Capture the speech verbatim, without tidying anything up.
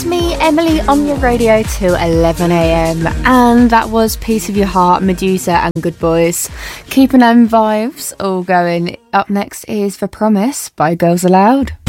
me, Emily, on your radio till eleven a m. And that was Piece of Your Heart, Medusa and Good Boys. Keeping them vibes all going. Up next is The Promise by Girls Aloud.